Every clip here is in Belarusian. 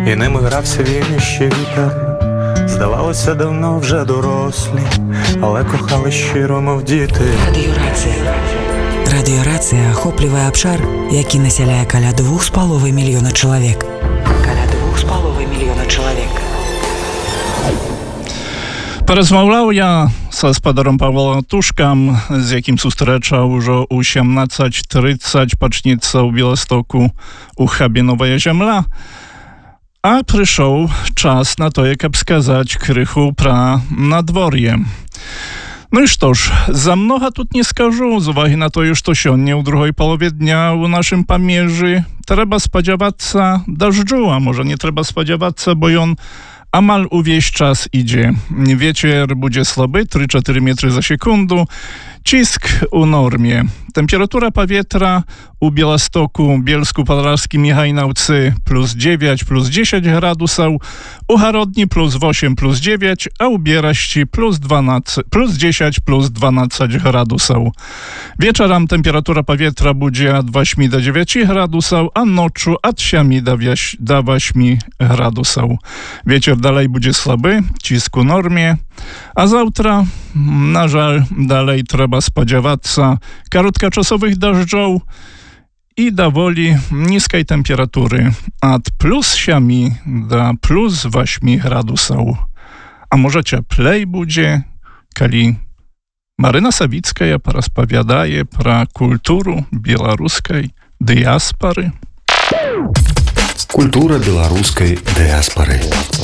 і ними грався він іще вітер. Здавалося, давно вже дорослі, але кохали щиро, мов діти. Радыёрацыя ахоплівае абшар, які насяляе каля 2,5 мільёна чалавек. Паразмаўляў я са спадаром Павлом Тушкам, з якім сустрэча ўжо ў 17:30 пачнецца ў Беластоку у хабе Новая Зямля. А прыйшоў час на тое, каб сказаць крыху пра надвор'е. Ну і што ж, за многа тут не скажу, з увагі на тое, што сёння ў другой палове дня ў нашым памежжы трэба спадзявацца дажджу, а можа не трэба спадзявацца, бо ён амаль увесь час ідзе. Вецер будзе слабы, 3-4 метры за секунду, ціск у норме. Тэмпература паветра у Беластоку, Бельску, Падларскім і Гайнаўцы +9, +10 градусаў, у Гародні +8, +9, а ў Берашці +12, +10, +12 градусаў. Вечарам тэмпература паветра будзе ад 8 до 9 градусаў, а ноччу ад 7 до 8 градусаў. Вецер далей будзе слабы, ціск у норме, а заўтра, на жаль, далей трэба спадзявацца кароткачасовых дажджоў і даволі нізкай тэмпературы ад +7 до +8 градусаў. А можа цяплей будзе, калі Марына Савіцкая параспавядае пра культуру беларускай дыяспары. Культура беларускай дыяспары.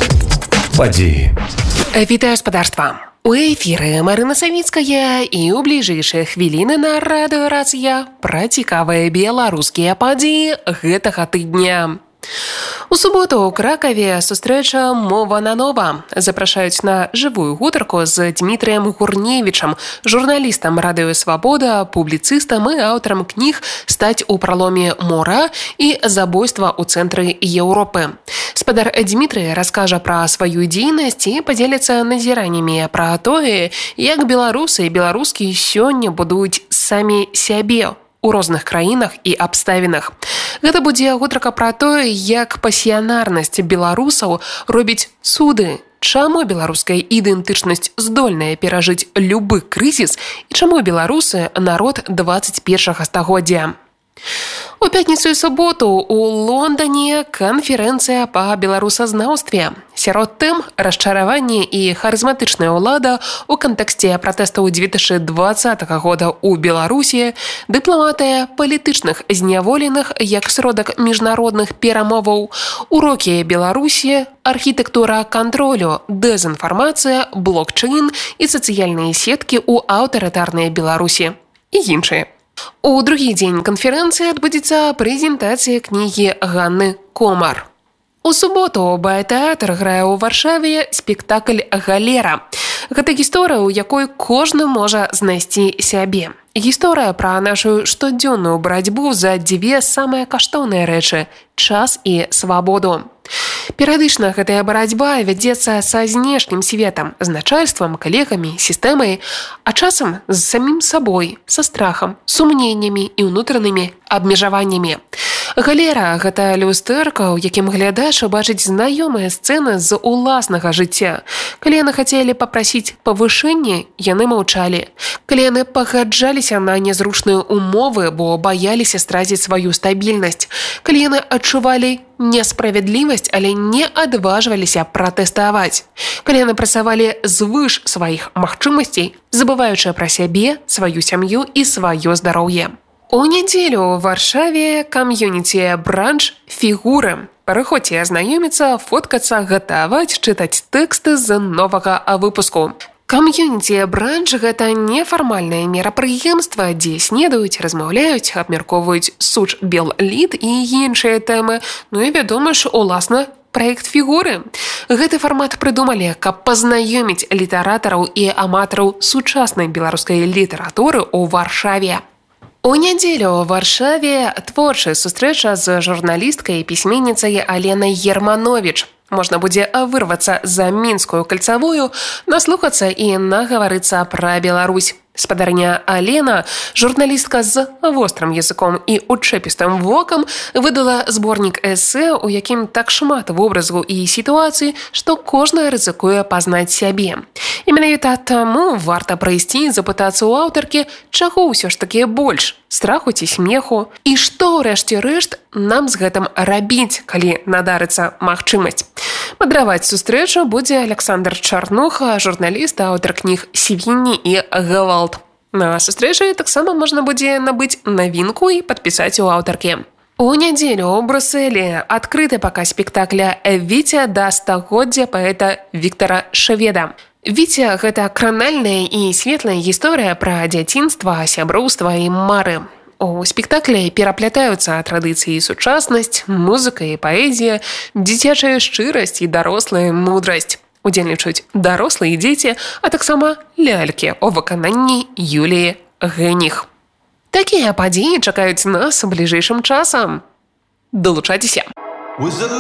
Падзеі. Вітаю спадарства. У эфіры Марына Савіцкая і ў бліжэйшыя хвіліны на радыёрацыя пра цікавыя беларускія падзеі гэтага тыдня. У суботу ў Кракаве сустрэча «Мова на нова». Запрашаюць на жывую гутарку з Дмітрыем Гурневічам, журналістам радыё «Свабода», публіцыстам і аўтарам кніг «Стаць у праломе мора» і «Забойства ў цэнтры Еўропы». Спадар Дмітрый раскажа пра сваю дзейнасць і падзеліцца назіраннямі пра тое, як беларусы і беларускі сёння будуюць самі сябе у розных краінах і абставінах. Гэта будзе гутарка пра тое, як пасіянарнасць беларусаў робіць цуды, чаму беларуская ідэнтычнасць здольная перажыць любы крызіс і чаму беларусы народ 21 стагоддзя. У пятніцу і суботу у Лондоне канферэнцыя па беларусазнаўстве. Сярод тэм расчараванне і харызматычная ўлада ў кантэксце пратэстаў 2020 года ў Беларусі, дыпламатыя палітычных зняволеных як сродак міжнародных перамоваў, урокі Беларусі, архітэктура кантролю, дэзінфармацыя, блокчейн і сацыяльныя сеткі ў аўтарытарнай Беларусі і іншыя. У другі дзень канферэнцыі адбудзецца прэзентацыя кнігі Ганны Комар. У суботу Баятэатр грае ў Варшаве спектакль «Галера». Гэта гісторыя, у якой кожны можа знайсці сябе. Гісторыя пра нашу штодзённую барацьбу за дзве самыя каштоўныя рэчы – час і свабоду. Перыядычна гэтая барацьба вядзецца са знешнім светам, з начальствам, калегамі, сістэмай, а часам з самім сабой, са страхам, сумненнямі і ўнутранымі абмежаваннямі. Галера – гэта люстэрка, у якім глядач убачыць знаёмыя сцэны з уласнага жыцця. Калі яны хацелі папрасіць павышэнне, яны маўчалі. Калі яны пагаджаліся на нязручныя умовы, бо баяліся страціць сваю стабільнасць. Калі яны адчувалі несправядлівасць, але не адважваліся пратэставаць. Калі яны працавалі звыш сваіх магчымасцей, забываючы пра сябе, сваю сям'ю і сваё здароўе. У нядзелю ў Варшаве кам'юніці бранч «Фігуры». Прыходзьце азнаёміцца, фоткацца, гатаваць, чытаць тэксты з новага выпуску. Кам'юніці бранч – гэта нефармальнае мерапрыемства, дзе снедаюць, размаўляюць, абмяркоўваюць суч бел-лід і іншыя тэмы. Ну і вядома ж, уласна, праект «Фігуры». Гэты фармат прыдумалі, каб пазнаёміць літаратараў і аматараў сучаснай беларускай літаратуры ў Варшаве. У нядзелю ў Варшаве творчая сустрэча з журналісткай і пісьменніцай Аленай Ермановіч. Можна будзе вырвацца за мінскую кальцавую, наслухацца і нагаварыцца пра Беларусь. Спадарня Алена, журналістка з вострым языком і учэпістым вокам, выдала зборнік эсэ, у якім так шмат вобразу і сітуацый, што кожная рызыкуе пазнаць сябе. І менавіта таму варта прайсці і запытацца ў аўтаркі, чаго ўсё ж такі больш, страху ці смеху, і што, рэшце рэшт, нам з гэтым рабіць, калі надарыцца магчымасць. Мадраваць сустрэчу будзе Александр Чарнуха, журналіст, аўтар кніг «Свінні» і «Гвалт». На сустрэчы таксама можна будзе набыць навінку і падпісаць у аўтаркі. У нядзелю ў Брусэлі адкрыты паказ спектакля «Віця» да стагоддзя паэта Віктара Шведа. «Віця» – гэта кранальная і светлая гісторыя пра дзяцінства, сяброўства і мары. У спектаклі пераплятаюцца традыцыі і сучаснасць, музыка і паэзія, дзіцячая шчырасць і дарослая мудрасць. Удзельнічаюць дарослыя дзеці, а таксама лялькі ў выкананні Юліі Гэніх. Такія падзеі чакаюць нас бліжэйшым часам. Далучайцеся!